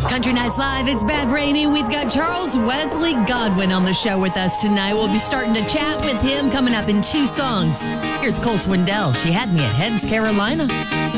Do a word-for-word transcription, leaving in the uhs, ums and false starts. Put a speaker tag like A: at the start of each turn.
A: Country Nights Live, it's Bev Rainey. We've got Charles Wesley Godwin on the show with us tonight. We'll be starting to chat with him coming up in two songs. Here's Cole Swindell. She had me at Heads, Carolina.